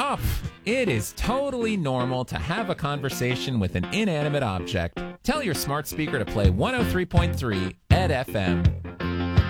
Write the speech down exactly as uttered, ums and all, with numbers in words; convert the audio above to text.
Oh, it is totally normal to have a conversation with an inanimate object. Tell your smart speaker to play one oh three point three E D F M.